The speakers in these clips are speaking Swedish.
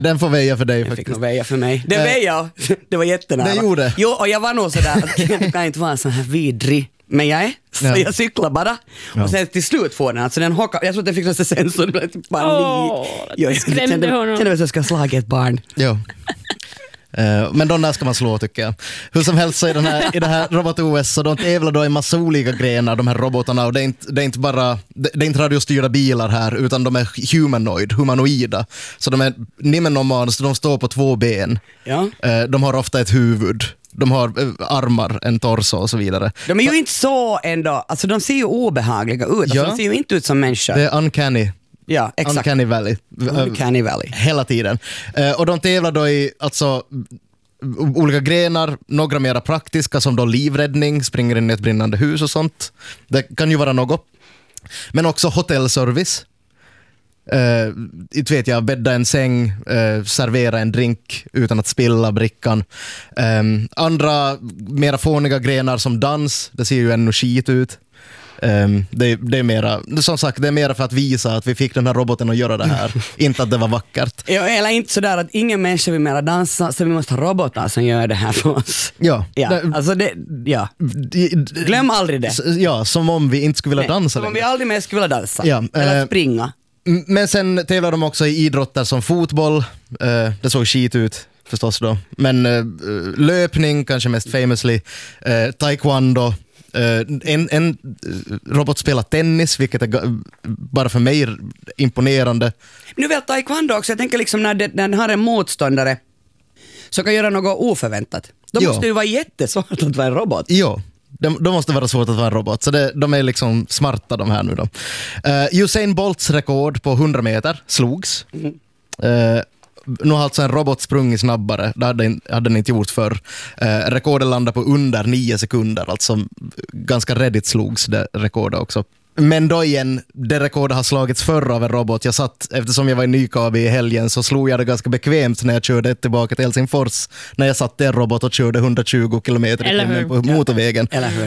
Den får väja för dig Jag faktiskt. fick nog väja för mig. Det väja, det var jättenära. Det gjorde. Jo, och jag var nog sådär att jag kan inte vara så här vidrig. Men jag är, så jag cyklar bara. Och sen till slut får den, alltså den hockar, jag tror att jag fick någon sensor, det blev typ panik. Jag kände att jag ska slå ett barn. Jo. Men de där ska man slå tycker jag. Hur som helst så i det här robot-OS så de tävlar då i massa olika grenar, de här robotarna, och det är inte bara det är inte radiostyrda bilar här, utan de är humanoida. Så de är nimenomads, de står på 2 ben. Ja. De har ofta ett huvud. De har armar, en torso och så vidare. De är ju inte så ändå, alltså de ser ju obehagliga ut, alltså, de ser ju inte ut som människor. Det är uncanny. Ja, exakt. Uncanny Valley. Uncanny Valley. Hela tiden. Och de tävlar då i alltså olika grenar, några mera praktiska som då livräddning, springer in i ett brinnande hus och sånt. Det kan ju vara något. Men också hotellservice. Inte vet jag, bädda en säng, servera en drink utan att spilla brickan. Andra mera fåniga grenar som dans, det ser ju ännu skit ut. Det är mera, som sagt, det är mera för att visa att vi fick den här roboten att göra det här, inte att det var vackert. Ja, eller inte sådär att ingen människa vill mera dansa, så vi måste ha robotar som gör det här för oss. Ja. Alltså det, glöm aldrig det. Ja, som om vi inte skulle vilja dansa som om längre. vi aldrig mer skulle vilja dansa. Ja, eller springa. Men sen tävlar de också i idrotter som fotboll. Det såg skit ut förstås då. Men löpning kanske mest famously. Taekwondo. En robot spelar tennis, vilket är bara för mig imponerande. Nu väl taekwondo också, jag tänker liksom när den har en motståndare så kan göra något oförväntat. Då måste det ju vara jättesvårt att vara en robot. Ja. De måste vara svårt att vara en robot. Så de är liksom smarta de här nu då. Usain Bolts rekord på 100 meter slogs. Nu har alltså en robot sprungit snabbare. Det hade den inte gjort förr. Rekordet landade på under 9 sekunder. Alltså ganska redigt slogs det rekordet också. Men då igen, det rekordet har slagits förr av en robot. Eftersom jag var i Nykabi i helgen så slog jag det ganska bekvämt när jag körde tillbaka till Helsingfors. När jag satt i en robot och körde 120 kilometer i timmen på motorvägen.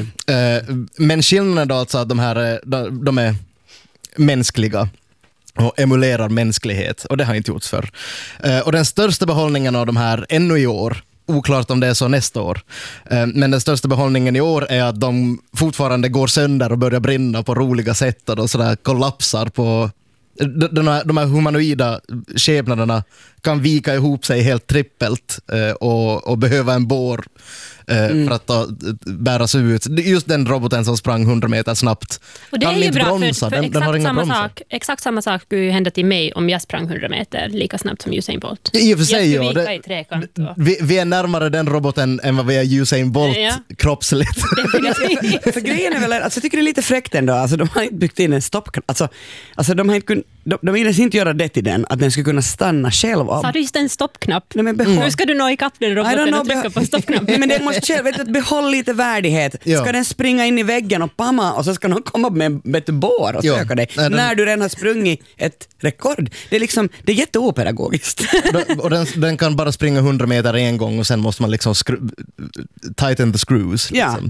Men skillnaden då alltså att de är mänskliga och emulerar mänsklighet, och det har inte gjorts förr. Och den största behållningen av de här ännu i år, oklart om det är så nästa år, men den största behållningen i år är att de fortfarande går sönder och börjar brinna på roliga sätt, och de sådär kollapsar på de här humanoida skepnaderna kan vika ihop sig helt trippelt och behöva en bår för att bäras ut. Just den roboten som sprang 100 meter snabbt. Och det kan är ju inte bra bromsa. för Den har inga bromsar. exakt samma sak skulle ju hända till mig om jag sprang 100 meter lika snabbt som Usain Bolt. I och för sig, jag skulle vika i trekant. Vi är närmare den roboten än vad vi är Usain Bolt kroppsligt. För grejen är väl, alltså jag tycker det är lite fräckt ändå, alltså de har inte byggt in en stoppknapp, alltså de har inte de vill inte göra det till den, att den ska kunna stanna själv av. Sa du just en stoppknapp? Nej, men hur ska du nå ikapp den roboten och trycka på stoppknappen? Nej, men den måste själv, vet du, behåll lite värdighet. Ska den springa in i väggen och pamma, och så ska någon komma med en bår och söka dig. När du redan har sprungit ett rekord. Det är liksom, det är jätteopedagogiskt. Och den kan bara springa 100 meter en gång och sen måste man liksom tighten the screws. Liksom.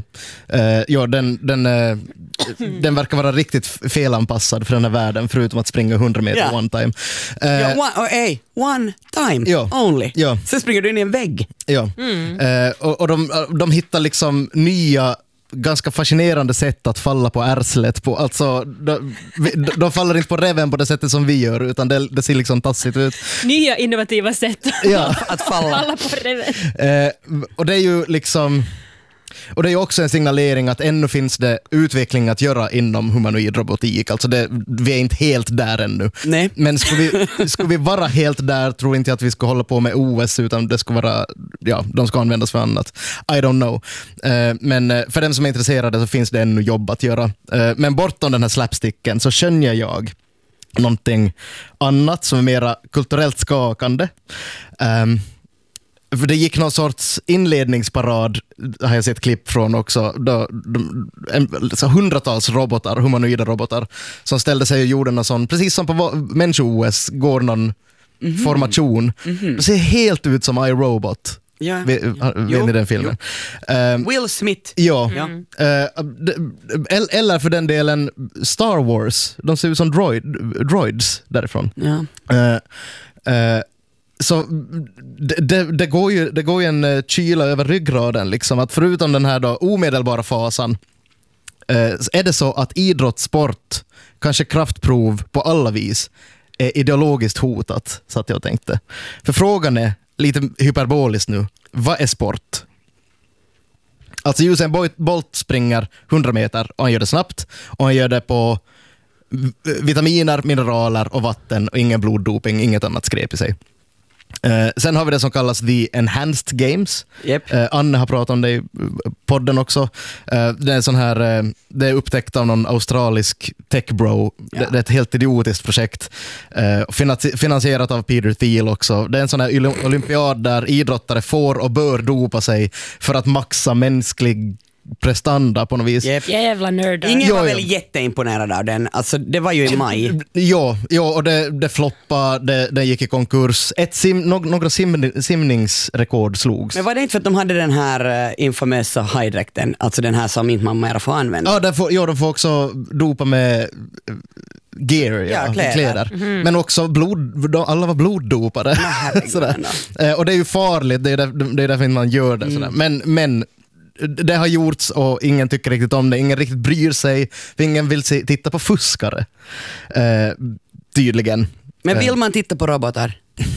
Den verkar vara riktigt felanpassad för den här världen, förutom att springa 100 meter one time. One time only. Ja. Sen springer du in i en vägg. Ja. Och de hittar liksom nya, ganska fascinerande sätt att falla på ärslet på. Alltså, de faller inte på reven på det sättet som vi gör, utan det ser liksom tassigt ut. Nya innovativa sätt att falla på reven. Och det är ju liksom... Och det är ju också en signalering att ännu finns det utveckling att göra inom humanoid robotik. Alltså vi är inte helt där ännu. Nej. Men skulle vi vara helt där, tror inte jag att vi ska hålla på med OS, utan det ska vara, de ska användas för annat. I don't know. Men för dem som är intresserade så finns det ännu jobb att göra. Men bortom den här slapsticken så skönjer jag någonting annat som är mera kulturellt skakande. För det gick någon sorts inledningsparad, har jag sett klipp från också, så hundratals robotar, humanoida robotar, som ställde sig och gjorde någon sån, precis som på människo-OS går någon formation. Det ser helt ut som iRobot. Ja. Vet ni den filmen? Will Smith. Ja. Eller för den delen Star Wars. De ser ut som droids därifrån. Ja. så det går ju en kyla över ryggraden liksom, att förutom den här då omedelbara fasan är det så att idrottssport, kanske kraftprov på alla vis, är ideologiskt hotat, så att jag tänkte. För frågan är lite hyperboliskt nu, vad är sport? Alltså Usain Bolt springer 100 meter och han gör det snabbt och han gör det på vitaminer, mineraler och vatten och ingen bloddoping, inget annat skräp i sig. Sen har vi det som kallas the enhanced games. Yep. Anne har pratat om det i podden också. Det är sån här, det är upptäckt av någon australisk tech bro. Ja. Det är ett helt idiotiskt projekt. Finansierat av Peter Thiel också. Det är en sån här olympiad där idrottare får och bör dopa sig för att maxa mänsklig prestanda på något vis. Yep. Jävla nördar. Ingen var väl jätteimponerad av den. Alltså, det var ju i maj. Ja, och det floppade, det gick i konkurs. Några simningsrekord slogs. Men var det inte för att de hade den här infamösa high-dräkten, alltså den här som inte mamma era får använda? Ja, de får också dopa med gear, kläder. Mm. Men också alla var bloddopade. Och det är ju farligt, det är därför man gör det. Men det har gjorts och ingen tycker riktigt om det. Ingen riktigt bryr sig. Ingen vill titta på fuskare. Tydligen. Men vill man titta på robotar?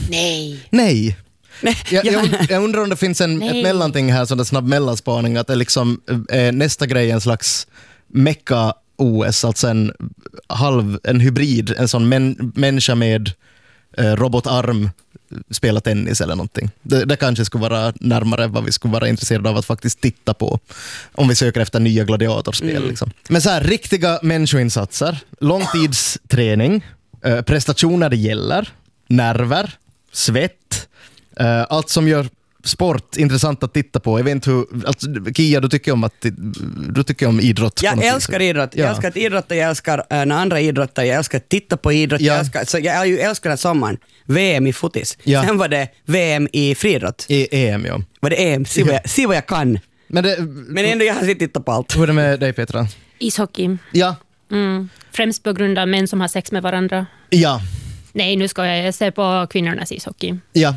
Nej. Jag undrar om det finns ett mellanting här, som en snabb mellanspaning, att det liksom nästa grej är en slags mecha-OS, alltså en hybrid, en sån människa med robotarm spela tennis eller någonting. Det kanske skulle vara närmare vad vi skulle vara intresserade av att faktiskt titta på om vi söker efter nya gladiatorspel. Liksom. Men så här, riktiga människoinsatser, långtidsträning, prestationer det gäller, nerver, svett, allt som gör sport intressant att titta på. Jag vet inte hur, alltså, Kia, du tycker om idrott. Jag älskar idrott. Jag älskar att idrotta, jag älskar när andra idrottar, jag älskar att titta på idrott. Jag älskar den sommaren. VM i fotis. Ja. Sen var det VM i friidrott. EM, ja. Var det EM? Se vad jag kan. Men ändå jag har tittat på allt. Hur är det med dig, Petra? Ishockey. Ja. Främst på grund av män som har sex med varandra. Ja. Nej, nu ska jag se på kvinnornas ishockey. Ja.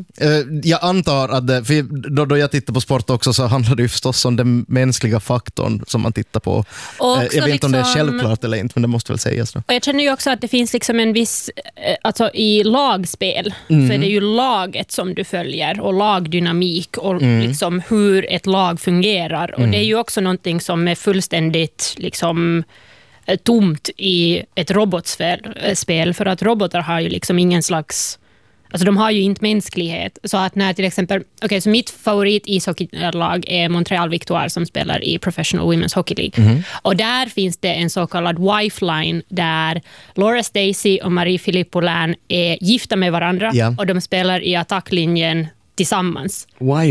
Jag antar att för då jag tittar på sport också, så handlar det ju förstås om den mänskliga faktorn som man tittar på. Jag vet inte om det är självklart eller inte, men det måste väl sägas. Då. Och jag känner ju också att det finns liksom en viss, alltså i lagspel så är det ju laget som du följer och lagdynamik och liksom hur ett lag fungerar. Och det är ju också någonting som är fullständigt liksom tomt i ett robotspel, för att robotar har ju liksom ingen slags, alltså de har ju inte mänsklighet. Så att när till exempel, så mitt favorit ishockeylag är Montreal Victoire som spelar i Professional Women's Hockey League. Och där finns det en så kallad wife-line där Laura Stacey och Marie-Philippe Poulin är gifta med varandra och de spelar i attacklinjen tillsammans.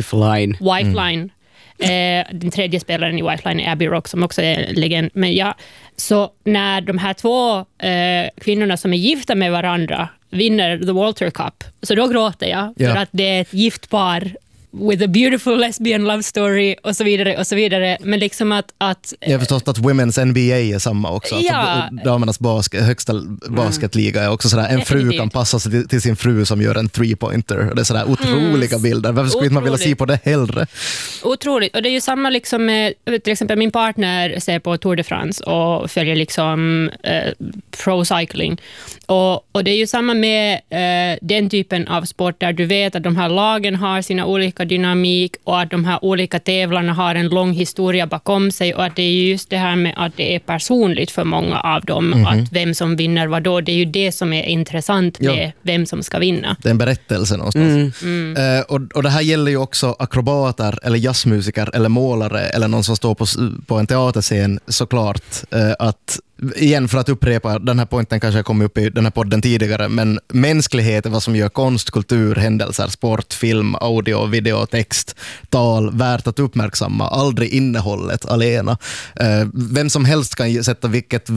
Wife-line. Den tredje spelaren i Wife-line är Abby Rock som också är legend. Men så när de här två kvinnorna som är gifta med varandra vinner the Walter Cup, så då gråter jag för att det är ett gift par with a beautiful lesbian love story och så vidare och så vidare. Men liksom att jag har förstått att Women's NBA är samma också. Alltså, damernas högsta basketliga är också sådär, en fru kan passa sig till sin fru som gör en 3-pointer. Det är sådär otroliga bilder. Varför skulle man vilja se på det hellre? Otroligt. Och det är ju samma liksom med, till exempel min partner ser på Tour de France och följer liksom pro cycling. Och det är ju samma med den typen av sport där du vet att de här lagen har sina olika dynamik och att de här olika tävlarna har en lång historia bakom sig, och att det är just det här med att det är personligt för många av dem, att vem som vinner vad då, det är ju det som är intressant med vem som ska vinna. Det är en berättelse någonstans. Och det här gäller ju också akrobater eller jazzmusiker eller målare eller någon som står på en teaterscen, såklart. Att igen, för att upprepa, den här pointen kanske kom upp i den här podden tidigare, men mänsklighet är vad som gör konst, kultur, händelser, sport, film, audio, video, text, tal värt att uppmärksamma, aldrig innehållet alena. Vem som helst kan sätta vilket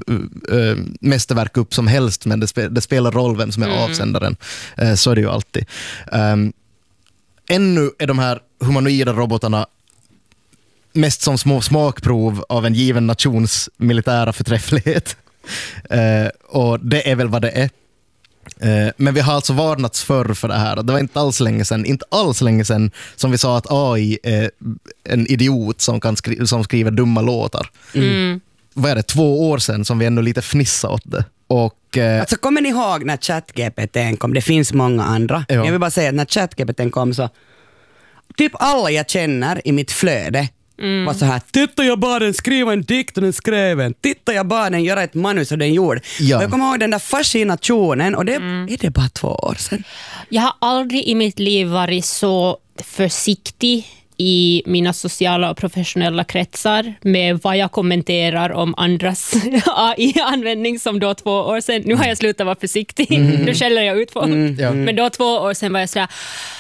mästerverk upp som helst, men det spelar roll vem som är avsändaren. Så är det ju alltid. Ännu är de här humanoida robotarna mest som små smakprov av en given nations militära förträfflighet. Och det är väl vad det är. Men vi har alltså varnats för det här. Det var inte alls länge sedan som vi sa att AI är en idiot som skriver dumma låtar. Vad är det, 2 år sedan som vi ännu lite fnissade åt det. Och, alltså kommer ni ihåg när ChatGPT kom? Det finns många andra. Ja. Jag vill bara säga att när ChatGPT kom så typ alla jag känner i mitt flöde var så här: titta jag bad den skriva en dikt och den skrev en. Titta jag bad den göra ett manus och den gjorde. Ja. Och jag kommer ihåg den där fascinationen och det är det bara 2 år sedan. Jag har aldrig i mitt liv varit så försiktig i mina sociala och professionella kretsar med vad jag kommenterar om andras AI-användning som då 2 år sedan. Nu har jag slutat vara försiktig, nu skäller jag ut folk. Men då 2 år sedan var jag sådär,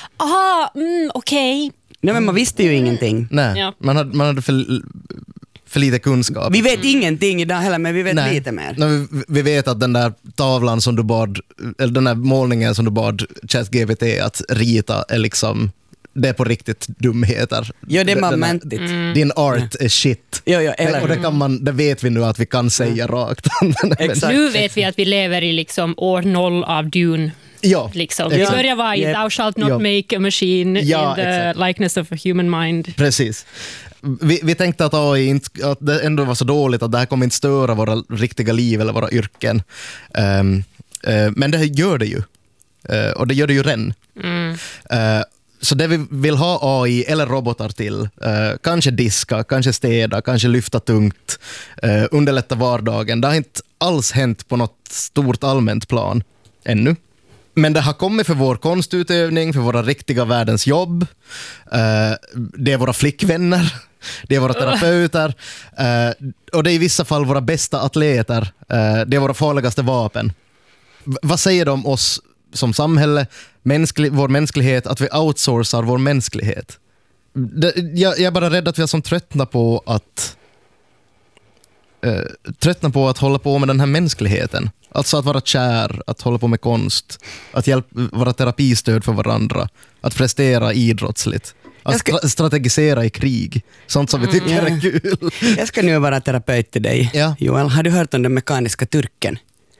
okej. Nej, men man visste ju ingenting. Nej, ja. man hade för lite kunskap. Vi vet ingenting idag heller, men vi vet lite mer. Nej, vi vet att den där tavlan som du bad, eller den där målningen som du bad ChatGPT att rita är liksom, det är på riktigt dumheter. Ja, det är momentigt. Din art är shit. Ja, eller. Och det vet vi nu att vi kan säga rakt. Exakt. Nu vet vi att vi lever i liksom år 0 av Dune. Ja, liksom. Vi börjar vara i thou shalt not make a machine in the likeness of a human mind. Precis. Vi tänkte att AI att det ändå var så dåligt att det här kommer inte störa våra riktiga liv eller våra yrken. Men det gör det ju. Och det gör det ju redan. Så det vi vill ha AI eller robotar till, kanske diska, kanske städa, kanske lyfta tungt, underlätta vardagen. Det har inte alls hänt på något stort allmänt plan ännu. Men det har kommit för vår konstutövning, för våra riktiga världens jobb. Det är våra flickvänner, det är våra terapeuter, och det är i vissa fall våra bästa atleter. Det är våra farligaste vapen. Vad säger de om oss som samhälle, vår mänsklighet, att vi outsourcar vår mänsklighet? Jag är bara rädd att vi är som tröttna på att hålla på med den här mänskligheten. Alltså att vara kär, att hålla på med konst, att vara terapistöd för varandra, att prestera idrottsligt, att strategisera i krig. Sånt som vi tycker är kul. Jag ska nu vara terapeut till dig, Joel. Har du hört om den mekaniska turken?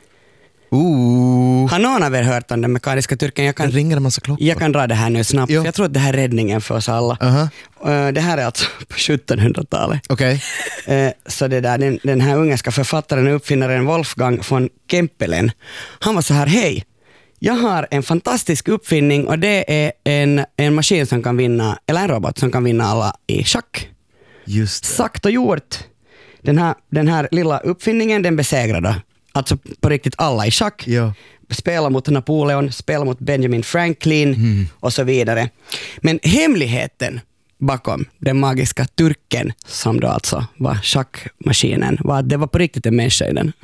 Har någon av er hört om den mekaniska turken? Det ringer en massa klockor. Jag kan dra det här nu snabbt, för jag tror att det här är räddningen för oss alla. Det här är alltså på 1700-talet. Okay. Så det där, den här ungerska författaren och uppfinnaren Wolfgang von Kempelen, han var så här: hej, jag har en fantastisk uppfinning och det är en maskin som kan vinna, eller en robot som kan vinna alla i schack. Just det. Sagt och gjort. Den här lilla uppfinningen, den besegrade alltså på riktigt alla i schack. Ja. Spela mot Napoleon, spela mot Benjamin Franklin och så vidare. Men hemligheten bakom den magiska turken, som då alltså var schackmaskinen, var att det var på riktigt en människa i den.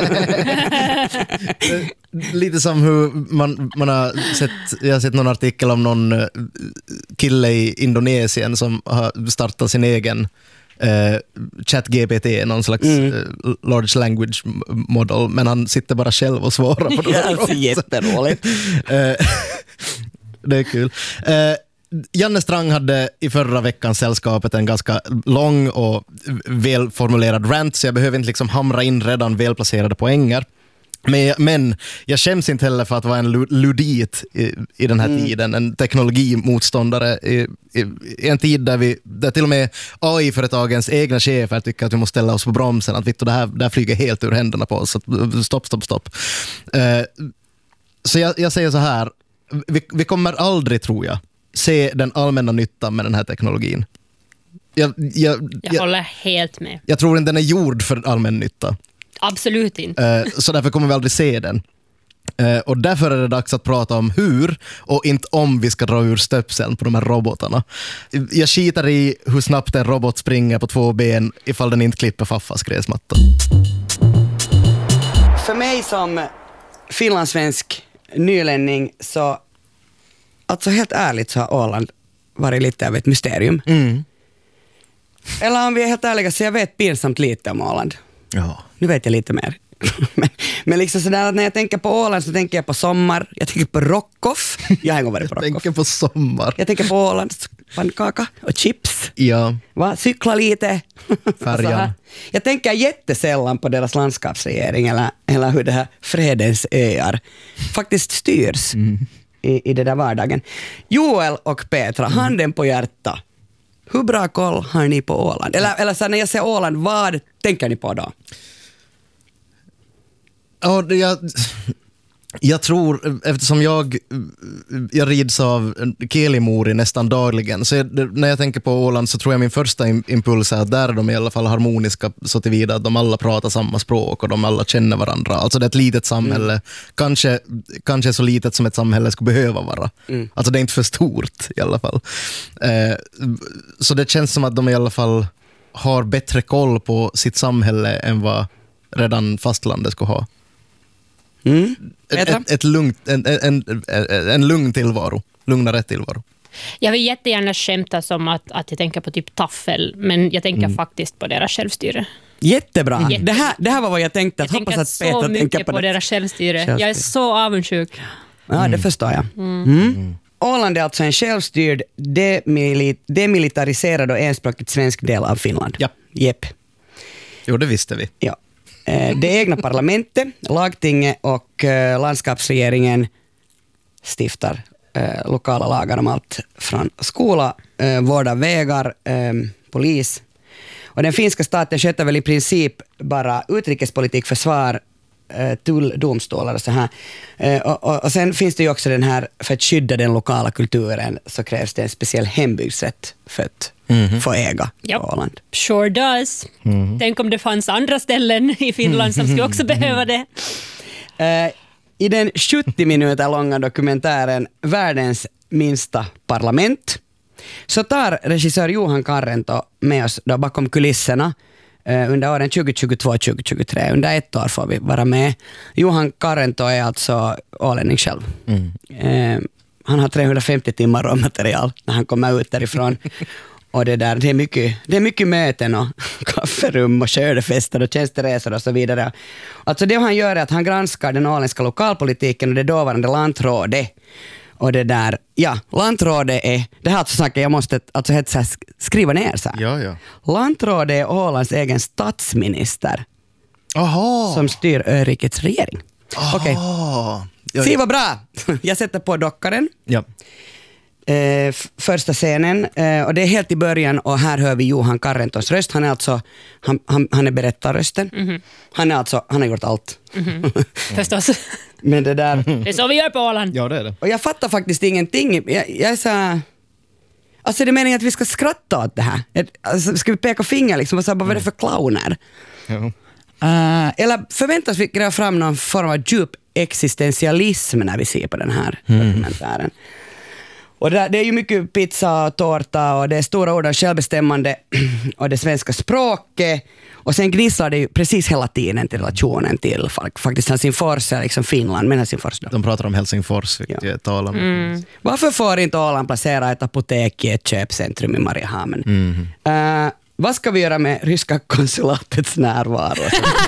Lite som hur man har sett, jag har sett någon artikel om någon kille i Indonesien som har startat sin egen ChatGPT, någon slags large language model, men han sitter bara själv och svarar på det. Alltså, jätteroligt. Det är kul. Janne Strang hade i förra veckans sällskapet en ganska lång och välformulerad rant, så jag behöver inte liksom hamra in redan välplacerade poänger. Men jag skäms inte heller för att vara en ludit i den här tiden, en teknologimotståndare i en tid där till och med AI-företagens egna chefer tycker att vi måste ställa oss på bromsen, att det här flyger helt ur händerna på oss. Stopp. Så jag säger så här, vi kommer aldrig, tror jag, se den allmänna nyttan med den här teknologin. Jag håller helt med. Jag tror inte den är gjord för allmän nytta. Absolut inte. Så därför kommer vi aldrig se den. Och därför är det dags att prata om hur och inte om vi ska dra ur stöpseln på de här robotarna. Jag skitar i hur snabbt en robot springer på 2 ben ifall den inte klipper Faffas gräsmatta. För mig som finlandssvensk nylänning så, alltså helt ärligt, så har Åland varit lite av ett mysterium. Eller om vi är helt ärliga, så jag vet pinsamt lite om Åland. Ja. Nu vet jag lite mer. men liksom sådär att när jag tänker på Åland så tänker jag på sommar, jag tänker på Rockoff. Jag har en gång varit på Jag Rockoff. tänker på sommar. Jag tänker på Ålands pannkaka och chips. Ja, Cykla lite. färjan. Jag tänker jättesällan på deras landskapsregering eller hur det här fredens öar faktiskt styrs i det där vardagen. Joel och Petra, handen på hjärta. Hur bra koll har ni på Åland? Eller så när jag säger Åland, vad tänker ni på då? Ja, jag tror, eftersom jag rids av Kelimori nästan dagligen, så när jag tänker på Åland så tror jag min första impuls är att där är de i alla fall harmoniska så tillvida att de alla pratar samma språk och de alla känner varandra. Alltså det är ett litet samhälle, kanske så litet som ett samhälle skulle behöva vara. Alltså det är inte för stort i alla fall. Så det känns som att de i alla fall har bättre koll på sitt samhälle än vad redan fastlandet skulle ha. Ett lugnt, en lugn tillvaro, lugnare tillvaro. Jag vill jättegärna skämta som att jag tänker på typ taffel, men jag tänker faktiskt på deras självstyre. Jättebra. Det här var vad jag tänkte. Jag tänker så mycket på deras självstyre. Jag är så avundsjuk. Ja, det förstår jag. Åland är alltså en självstyrd, demilitariserad och enspråkigt svensk del av Finland. Ja. Jepp. Jo, det visste vi. Ja. Det egna parlamentet, lagtinget och landskapsregeringen stiftar lokala lagar om allt från skola, vård av vägar, polis. Och den finska staten sköter väl i princip bara utrikespolitik, försvar, tull, domstolar och så här. Och sen finns det ju också den här, för att skydda den lokala kulturen så krävs det en speciell hembygdsrätt för att få äga på Åland. Sure does. Tänk om det fanns andra ställen i Finland som skulle också behöva det. I den 70 minuter långa dokumentären Världens minsta parlament så tar regissör Johan Karrento med oss då bakom kulisserna under åren 2022-2023. Under ett år får vi vara med. Johan Karrento är alltså ålänning själv. Han har 350 timmar råmaterial när han kommer ut därifrån. Och det är mycket möten och kafferum och skördefester och tjänsteresor och så vidare. Alltså det han gör är att han granskar den åländska lokalpolitiken och det dåvarande lantrådet. Och det där, lantrådet är, det här är alltså saker jag måste alltså skriva ner så här. Ja. Lantrådet är Ålands egen statsminister. Aha. Som styr rikets regering. Okej. Se vad bra! Jag sätter på dockaren. Ja. Första scenen och det är helt i början och här hör vi Johan Karrentos röst. Han är alltså han är berättarrösten. Han har gjort allt. Förstås. Men det där det är så vi gör på Åland. Ja, det är det. Och jag fattar faktiskt ingenting. Jag är så alltså det är meningen att vi ska skratta åt det här. Alltså, ska vi peka finger liksom och säga vad är det för clowner? Ja. Eller förväntas vi gräva fram någon form av djup existentialism när vi ser på den här dokumentären. Och det är ju mycket pizza och tårta och det är stora ord om självbestämmande och det svenska språket. Och sen gnisslar det ju precis hela tiden till relationen till faktiskt Helsingfors, liksom Finland, men Helsingfors då. De pratar om Helsingfors, vilket jag talar om. Varför får inte Åland placera ett apotek i ett köpcentrum i Mariehamn? Vad ska vi göra med ryska konsulatets närvaro?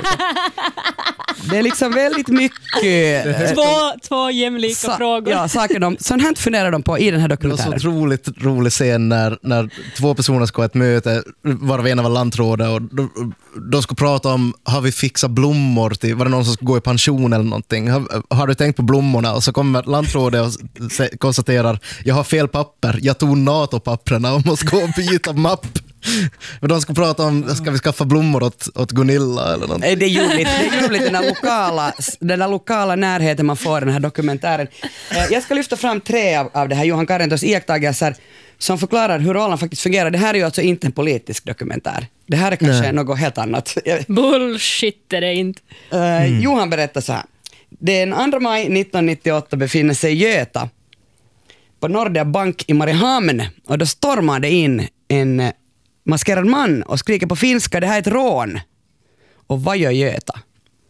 Det är liksom väldigt mycket två jämlika frågor. Ja, sånt här funderar de på i den här dokumentären. Det var så otroligt rolig scen när två personer ska ha ett möte, varav ena var lantrådet och de ska prata om, har vi fixat blommor till, var det någon som ska gå i pension eller någonting? Har du tänkt på blommorna? Och så kommer lantrådet och konstaterar, jag har fel papper, jag tog NATO-papperna och måste gå och byta mapp. Men de ska prata om, ska vi skaffa blommor åt Gunilla eller något? Det är ljuvligt den där lokala närheten man får i den här dokumentären. Jag ska lyfta fram 3 av det här Johan Karrentos iakttagelser som förklarar hur Åland faktiskt fungerar. Det här är ju alltså inte en politisk dokumentär. Det här är kanske något helt annat. Bullshit är det inte. Johan berättar så här. Den 2 maj 1998 befinner sig Göta på Nordea Bank i Mariehamn och då stormar det in en maskerad man och skriker på finska, det här är ett rån. Och vad gör Göta?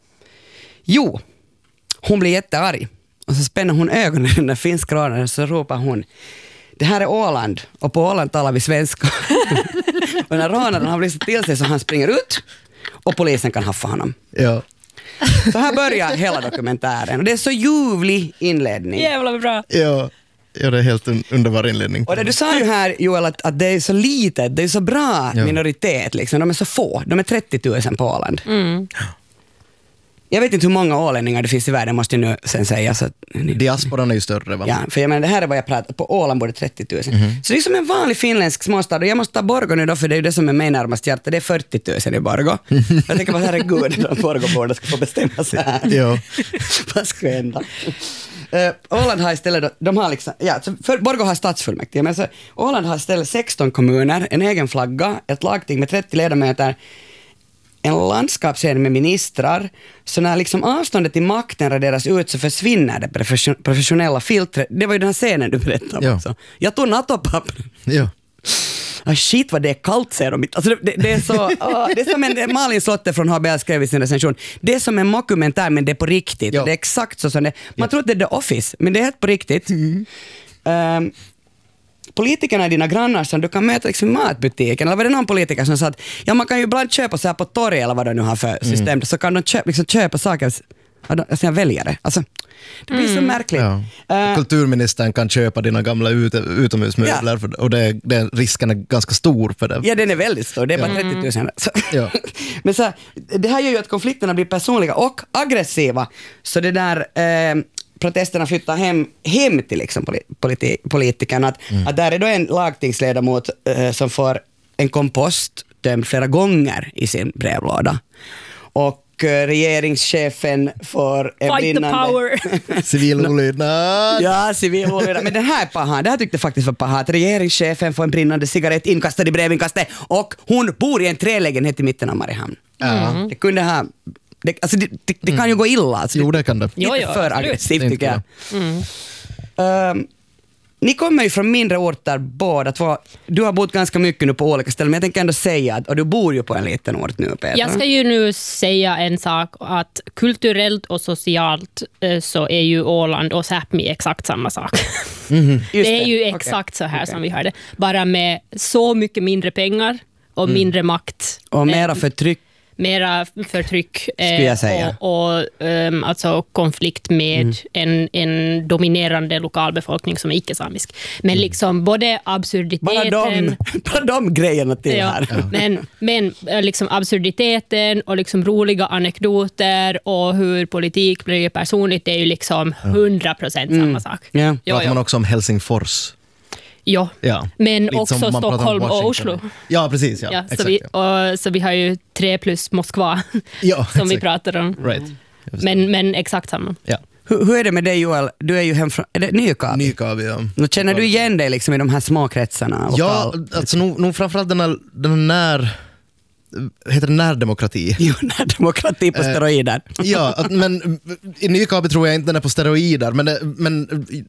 Jo, hon blir jättearg. Och så spänner hon ögonen i den finska rånaren och så ropar hon, det här är Åland och på Åland talar vi svenska. Och när rånaren har blivit till sig så han springer ut och polisen kan haffa honom. Ja. Så här börjar hela dokumentären. Och det är så ljuvlig inledning. Jävla bra. Ja, det är helt underbar inledning. Och det du sa ju här, Joel, att det är så litet, det är så bra minoritet. Liksom. De är så få. De är 30 000 på Åland. Jag vet inte hur många ålänningar det finns i världen, måste jag nu sen säga. Så diasporan är ju större, va? Ja, för jag menar, det här är vad jag pratar. På Åland borde 30 000. Så det är som en vanlig finländsk småstad. Och jag måste ta Borgå nu då, för det är ju det som är mig närmast hjärta. Det är 40 000 i Borgå. Jag tänker bara, herregud, de Borgåborna ska få bestämma sig här. Ja. Vad ska hända? Åland har istället, de har liksom, för Borgå har stadsfullmäktige, men så Åland har istället 16 kommuner, en egen flagga, ett lagting med 30 ledamöter, en landskapsscen med ministrar, så när liksom avståndet till makten raderas ut så försvinner det professionella filtret. Det var ju den här scenen du berättade om också. Jag tog nattopapper. Ja. Shit vad det är kallt, säger de. Alltså det är så, det är som en Malin Slotte från HBL skrev i sin recension. Det är som en mockumentär, men det är på riktigt. Det är exakt så som det. Man tror att det är The Office, men det är helt på riktigt. Politikerna är dina grannar som du kan möta liksom i matbutiken. Eller var det någon politiker som sa att man kan ju ibland köpa så här på torg eller vad de nu har för system. Så kan de köpa saker av sina väljare. Alltså, det blir så märkligt. Ja. Kulturministern kan köpa dina gamla utomhusmöbler och risken är ganska stor för det. Ja, den är väldigt stor. Det är bara 30 000. Ja. Men så, det här gör ju att konflikterna blir personliga och aggressiva. Så det där... protesterna flyttar hem till liksom politikerna. Att där är då en lagtingsledamot som får en kompost dömd flera gånger i sin brevlåda. Och regeringschefen får en Fight the power! Civil olydnad. Ja, civil olydnad. Men det här tyckte jag faktiskt var paha. Att regeringschefen får en brinnande cigarett inkastad i brevinkastet och hon bor i en trälägenhet i mitten av Mariehamn. Det kunde ha... Det kan ju gå illa. Alltså, jo, det kan det. Lite för aggressivt tycker jag. Ni kommer ju från mindre orter båda två. Du har bott ganska mycket nu på olika ställen, men jag tänker ändå säga att du bor ju på en liten ort nu, Petra. Jag ska ju nu säga en sak, att kulturellt och socialt så är ju Åland och Sápmi exakt samma sak. Det är ju exakt så här som vi har det. Bara med så mycket mindre pengar och mindre makt. Och mera förtryck. Mera förtryck och alltså konflikt med en dominerande lokalbefolkning som är icke-samisk. Men liksom både absurditeten... Bara de grejerna till här. Men liksom absurditeten och liksom roliga anekdoter och hur politik blir personligt, det är ju liksom 100% samma sak. Pratar man också om Helsingfors? Ja, men lite också Stockholm och Oslo. Ja, precis. Ja. Så vi har ju 3 plus Moskva som vi pratar om. Right. Men exakt samma. Ja. Hur är det med dig, Joel? Du är ju hemifrån... Är det Nykabi? Nykabi, ja. Känner du igen dig liksom i de här små kretsarna? Ja, alltså nog framförallt den heter det närdemokrati? Jo, närdemokrati på steroider. Ja, men i Nykabi tror jag inte den är på steroider, men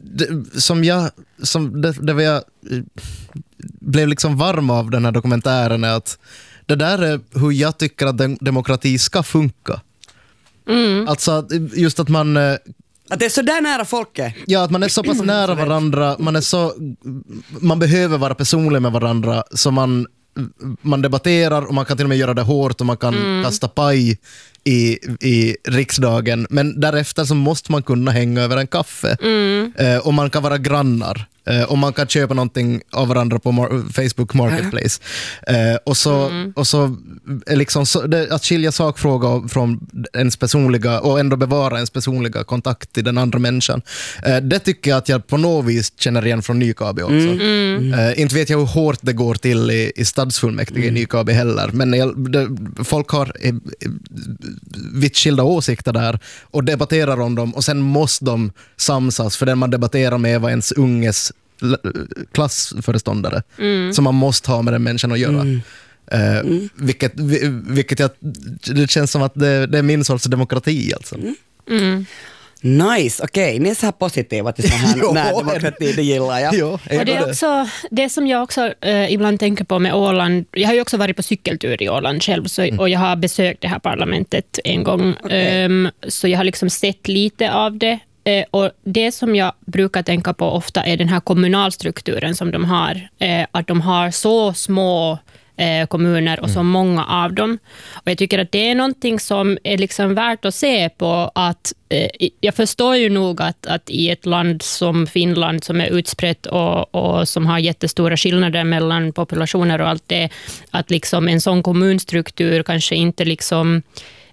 det var jag blev liksom varm av den här dokumentären är att det där är hur jag tycker att demokrati ska funka. Alltså just att man... Att det är så där nära folket. Ja, att man är så pass nära varandra, man behöver vara personlig med varandra, så man debatterar och man kan till och med göra det hårt och man kan kasta paj i riksdagen, men därefter så måste man kunna hänga över en kaffe och man kan vara grannar och man kan köpa någonting av varandra på Facebook Marketplace och så är liksom att skilja sakfråga från ens personliga och ändå bevara ens personliga kontakt till den andra människan. Det tycker jag att jag på något vis känner igen från Nykabi också. Inte vet jag hur hårt det går till i stadsfullmäktige i Nykabi heller, men folk har vitt skilda åsikter där och debatterar om dem och sen måste de samsas, för den man debatterar med var ens unges klassföreståndare. Så man måste ha med den människan att göra. Vilket det känns som att det är min sorts demokrati alltså. Nice, okej. Ni är så här positiva till så här närdemokrati, det gillar jag. Jo, och det är också det som jag också ibland tänker på med Åland. Jag har ju också varit på cykeltur i Åland själv och jag har besökt det här parlamentet en gång. Så jag har liksom sett lite av det. Och det som jag brukar tänka på ofta är den här kommunalstrukturen som de har. Att de har så små kommuner och så många av dem. Och jag tycker att det är någonting som är liksom värt att se på. Att, jag förstår ju nog att i ett land som Finland som är utspritt och som har jättestora skillnader mellan populationer och allt det, att liksom en sån kommunstruktur kanske inte liksom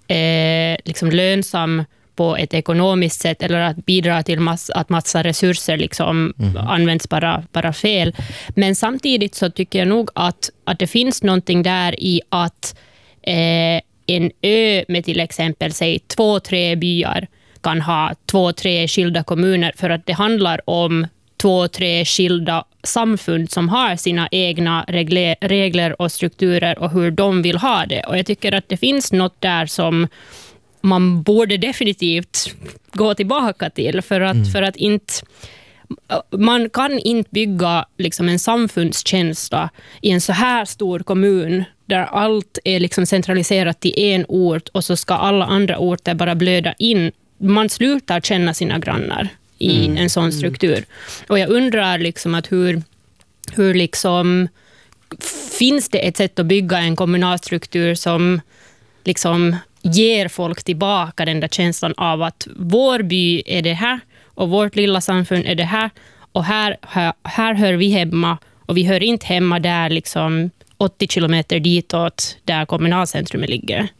lönsam på ett ekonomiskt sätt eller att bidra till att massa resurser liksom används bara fel. Men samtidigt så tycker jag nog att det finns någonting där i att en ö med till exempel säg 2-3 byar kan ha 2-3 skilda kommuner för att det handlar om 2-3 skilda samfund som har sina egna regler och strukturer och hur de vill ha det. Och jag tycker att det finns något där som man borde definitivt gå tillbaka till för att inte man kan inte bygga liksom en samfundskänsla i en så här stor kommun där allt är liksom centraliserat till en ort och så ska alla andra orter bara blöda in. Man slutar känna sina grannar i en sån struktur. Och jag undrar liksom att hur liksom finns det ett sätt att bygga en kommunal struktur som liksom ger folk tillbaka den där känslan av att vår by är det här och vårt lilla samfund är det här och här hör vi hemma och vi hör inte hemma där liksom 80 kilometer ditåt där kommunalcentrumet ligger.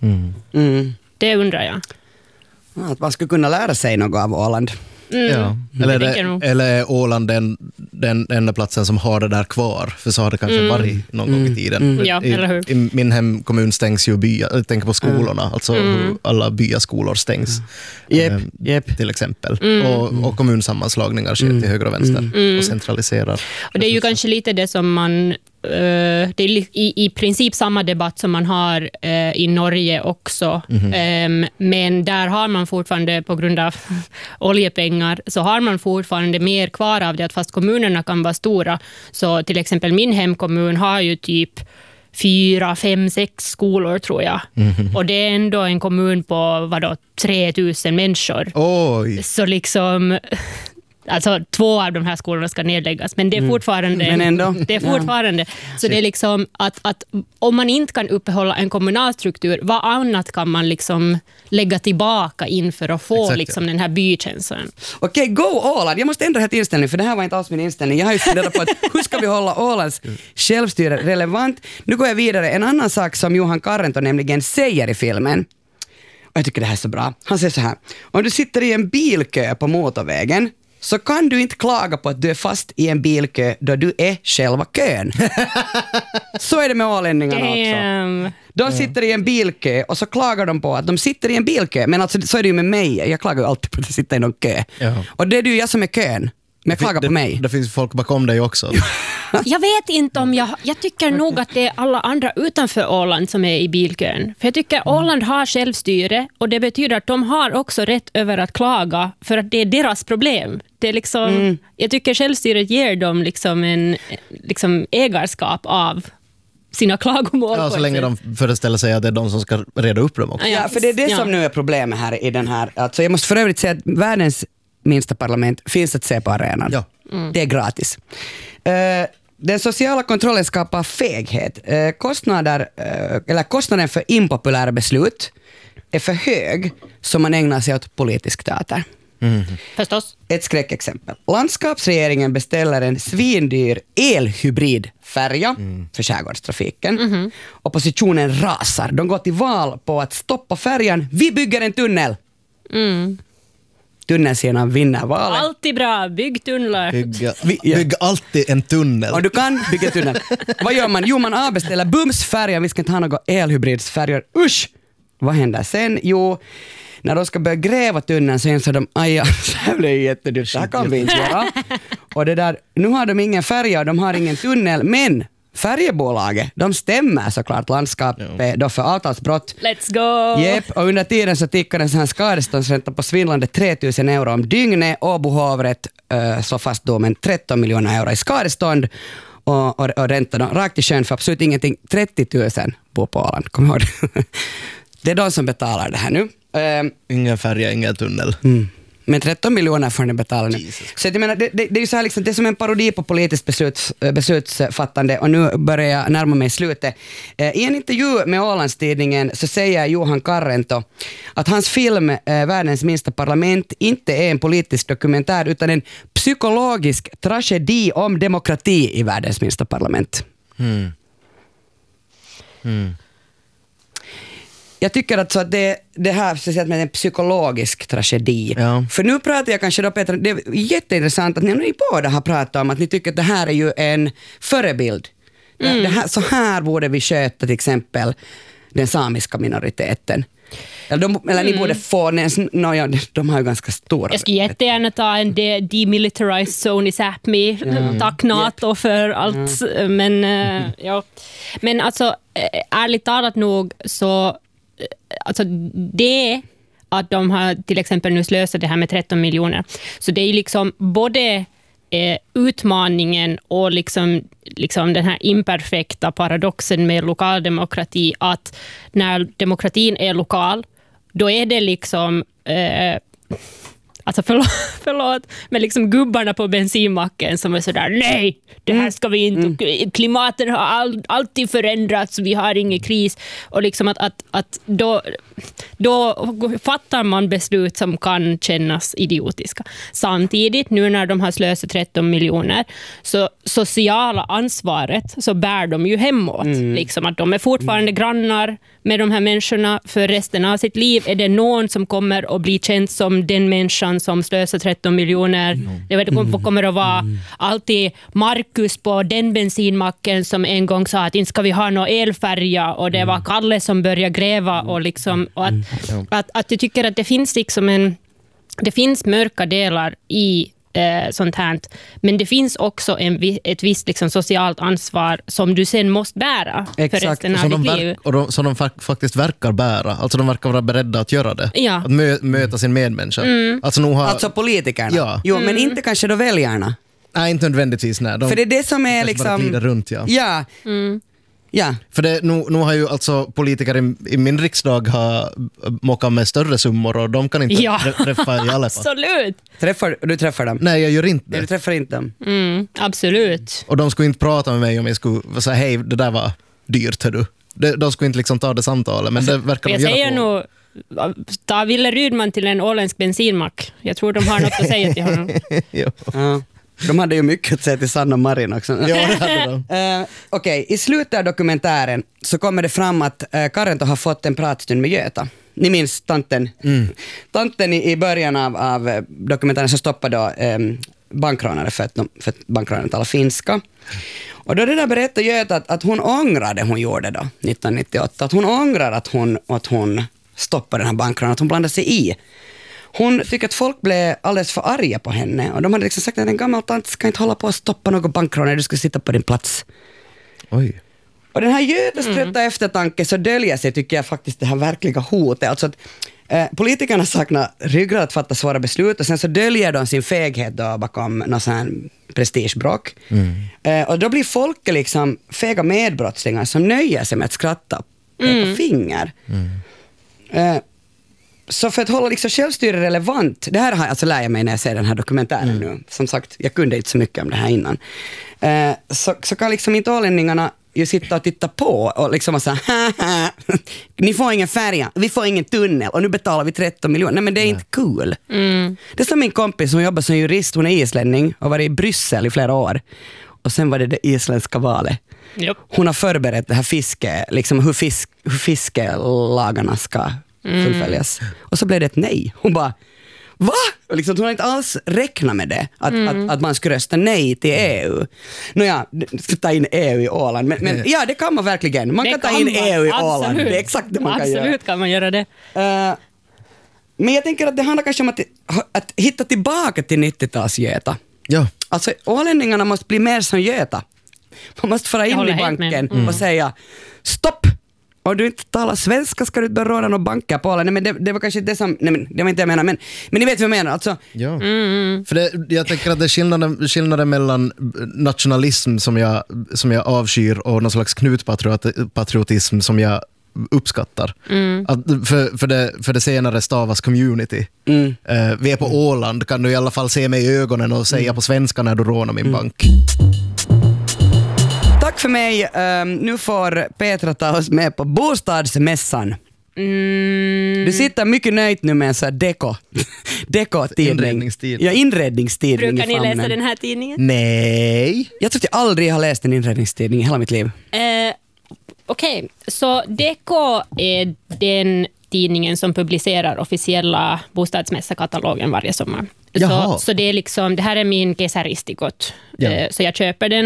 Det undrar jag. Att man skulle kunna lära sig något av Åland. Ja. Eller Åland den enda platsen som har det där kvar, för så har det kanske varit någon gång i tiden. Ja, eller hur? I min hemkommun stängs ju byar, jag tänker på skolorna, alltså hur alla byaskolor stängs till exempel. Och kommunsammanslagningar sker till höger och vänster och centraliserar. Och det är ju kanske lite det som man det är i princip samma debatt som man har i Norge också. Men där har man fortfarande på grund av oljepengar så har man fortfarande mer kvar av det, att fast kommunerna kan vara stora. Så till exempel min hemkommun har ju typ 4, 5, 6 skolor tror jag. Och det är ändå en kommun på 3000 människor. Oj. Så liksom alltså 2 av de här skolorna ska nedläggas, men det är fortfarande det är fortfarande så det är liksom att om man inte kan uppehålla en kommunal struktur, vad annat kan man liksom lägga tillbaka in för att få liksom den här bykänslan. Okej, go Åland. Jag måste ändra här inställningen, för det här var inte alls min inställning. Jag har ju funderat på att hur ska vi hålla Ålands självstyre relevant. Nu går jag vidare. En annan sak som Johan Karrento nämligen säger i filmen, och jag tycker det här är så bra. Han säger så här: om du sitter i en bilkö på motorvägen så kan du inte klaga på att du är fast i en bilkö då du är själva kön. Så är det med ålänningarna också. De sitter i en bilkö och så klagar de på att de sitter i en bilkö. Men alltså, så är det ju med mig. Jag klagar ju alltid på att jag sitter i någon kö. Ja. Och det är ju jag som är kön. Men jag klagar på mig. Det finns folk bakom dig också. Jag vet inte om jag tycker nog att det är alla andra utanför Åland som är i bilkön. För jag tycker Åland har självstyre och det betyder att de har också rätt över att klaga för att det är deras problem. Det är liksom, jag tycker självstyret ger dem liksom en ägarskap av sina klagomål. Ja, så länge de föreställer sig att det är de som ska reda upp dem också. Ja, för det är det som nu är problemet här i den här. Alltså jag måste för övrigt säga att världens minsta parlament finns att se på arenan. Ja. Det är gratis. Den sociala kontrollen skapar feghet. Kostnaden för impopulära beslut är för hög som man ägnar sig åt politisk teater. Förstås. Ett skräckexempel. Landskapsregeringen beställer en svindyr elhybridfärja för skärgårdstrafiken. Oppositionen rasar. De går till val på att stoppa färjan. Vi bygger en tunnel. Tunnelsidan vinner valet. Alltid bra, bygg tunnlar. Bygg alltid en tunnel. Och du kan bygga tunnel. Vad gör man? Jo, man avbeställer bumsfärjan. Vi ska inte ha några elhybridsfärjor. Usch! Vad händer sen? Jo, när de ska börja gräva tunneln så insåg de, aj, det här blir jättedyrt. Det här kan vi inte göra. Och det där, nu har de ingen färja och de har ingen tunnel, men färjebolaget, de stämmer såklart landskapet då för avtalsbrott. Let's go! Jep, och under tiden så tickar en sån här skadeståndsränta på svindlande 3 000 euro om dygnet. Åbo hovrätt så fast domen 13 miljoner euro i skadestånd och ränta rakt i sjön för absolut ingenting. 30 000 bor på Åland, kom ihåg det. Det är de som betalar det här nu. Ingen färja, ingen tunnel. Men 13 miljoner får ni betala nu. Så jag menar, det är ju så här liksom, det är som en parodi på politiskt beslutsfattande, och nu börjar jag närma mig slutet. I en intervju med Ålandstidningen så säger Johan Karrento att hans film Världens minsta parlament inte är en politisk dokumentär utan en psykologisk tragedi om demokrati i världens minsta parlament. Jag tycker att, så att det här speciellt med en psykologisk tragedi. Ja. För nu pratar jag kanske då, Petra, det är jätteintressant att ni båda har pratat om att ni tycker att det här är ju en förebild. Det här, så här borde vi sköta till exempel den samiska minoriteten. Eller ni borde få, de har ju ganska stora. Jag skulle jättegärna ta en demilitarized zone i Sápmi. Tack NATO för allt. Men, ja. Men alltså, ärligt talat nog så alltså det att de har till exempel nu slösat det här med 13 miljoner. Så det är liksom både utmaningen och liksom den här imperfekta paradoxen med lokaldemokrati, att när demokratin är lokal, då är det liksom alltså förlåt, men liksom gubbarna på bensinmacken som är sådär, nej, det här ska vi inte, klimatet har alltid förändrats, vi har ingen kris, och liksom att då fattar man beslut som kan kännas idiotiska. Samtidigt, nu när de har slösat 13 miljoner, så sociala ansvaret så bär de ju hemåt. Liksom att de är fortfarande grannar med de här människorna för resten av sitt liv. Är det någon som kommer att bli känd som den människan som slösar 13 miljoner? Det kommer att vara alltid Markus på den bensinmacken som en gång sa att inte ska vi ha någon elfärja, och det var Kalle som började gräva, och liksom, och att jag tycker att det finns liksom det finns mörka delar i sånt här, men det finns också ett visst liksom socialt ansvar som du sen måste bära för resten av ditt liv. Som de faktiskt verkar bära. Alltså de verkar vara beredda att göra det. Ja. Att möta sin medmänniska. Alltså politikerna. Ja. Jo, men inte kanske då väljarna. Nej, inte nödvändigtvis. Nej. För det är det som är liksom... runt, ja. Ja. För det, nu har ju alltså politiker i min riksdag har mockat med större summor, och de kan inte träffa i alla fall. Absolut. Du träffar dem? Nej, jag gör inte det. Du träffar inte dem? Absolut. Och de skulle inte prata med mig om jag skulle säga, hej, det där var dyrt, hör du. De skulle inte liksom ta det samtalet, men det verkar de göra på. Jag säger nog, ta Ville Rydman till en åländsk bensinmack. Jag tror de har något att säga till honom. Ja. De hade ju mycket att säga till Sanna och Marin också. Ja, det hade de. Okej, i slutet av dokumentären så kommer det fram att Karrento har fått en pratstund med Göta. Ni minns tanten? Tanten i början av dokumentären så stoppade då bankrånare för att bankrånaren talar finska. Och då det där berättade Göta att hon ångrade hon gjorde då 1998. Att hon ångrar att hon stoppade den här bankrånaren, att hon blandade sig i. Hon tycker att folk blev alldeles för arga på henne, och de hade liksom sagt att en gammal tant ska inte hålla på att stoppa något bankrån när du ska sitta på din plats. Oj. Och den här Göteströtta eftertanke så döljer sig, tycker jag, faktiskt det här verkliga hotet. Alltså att politikerna saknar ryggrad att fatta svåra beslut, och sen så döljer de sin feghet då bakom någon sån här prestigebråk. Och då blir folk liksom fega medbrottslingar som nöjer sig med att skratta på finger. Så för att hålla liksom självstyre relevant, det här har jag alltså lär jag mig när jag ser den här dokumentären nu. Som sagt, jag kunde inte så mycket om det här innan. Så kan liksom inte ålänningarna ju sitta och titta på och liksom säga, ni får ingen färja, vi får ingen tunnel, och nu betalar vi 13 miljoner. Nej, men det är inte kul. Det är som min kompis som jobbar som jurist, hon är islänning och var i Bryssel i flera år. Och sen var det isländska valet. Yep. Hon har förberett det här fiske, liksom hur fiskelagarna ska fullföljas. Och så blev det ett nej. Hon bara, va? Och liksom, hon har inte alls räknat med det. Att man skulle rösta nej till EU. Nåja, ska ta in EU i Åland. Men ja, det kan man verkligen. Man kan ta in EU i Åland. Det är exakt det man kan göra. Absolut kan man göra det. Men jag tänker att det handlar kanske om att hitta tillbaka till 90-talsgöta. Ja. Alltså, ålänningarna måste bli mer som Göta. Man måste fara in i banken och säga, stopp! Om du inte talar svenska ska du inte börja råda några banker på alla. Nej, men det var kanske det som... Nej, men det var inte jag menar. Men ni vet vad jag menar. Alltså. Ja. För jag tänker att det är skillnaden mellan nationalism som jag avskyr och någon slags knutpatriotism som jag uppskattar. Att för det senare stavas community. Vi är på Åland, kan du i alla fall se mig i ögonen och säga på svenska när du rånar min bank. Tack för mig. Nu får Petra ta oss med på bostadsmässan. Du sitter mycket nöjd nu med en sån här deko-tidning. Inredningstidning. Ja, inredningstidning. Brukar ni läsa den här tidningen? Nej. Jag tror att jag aldrig har läst en inredningstidning i hela mitt liv. Okej, så Deko är den tidningen som publicerar officiella bostadsmässakatalogen varje sommar. Så det är liksom, det här är min kesäristikot. Så jag köper den